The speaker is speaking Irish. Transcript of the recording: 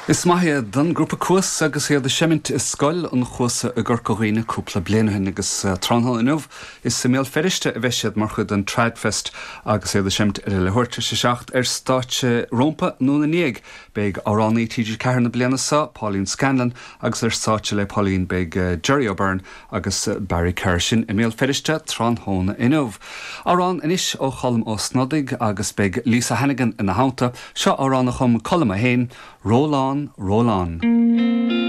Is maithe don grúpa cuas agus iad semint is scoil an chuasa a gur goghine cúpla blianahin agus tránhall inmh is sa méal feriste a bheisiad mar chud an Tradfest agus iad semint ar le thuirte sé seacht stáitse rompa nó na níag beag áránaí tíidir cearna bliana sa Pauline Scanlon agus stáitse le Pauline beag Jerry O'Byrne agus Barry Kershin i méal feriste tránhóna inmh. Árán inis ó chalam ó Snodig agus beag Lisa Hannigan in na hánta seo áránna chum colm a héin Roll on, roll on.